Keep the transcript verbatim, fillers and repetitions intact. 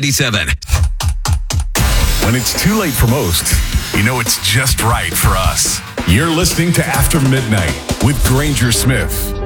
ninety-seven. When it's too late for most, you know it's just right for us. You're listening to After Midnight with Granger Smith.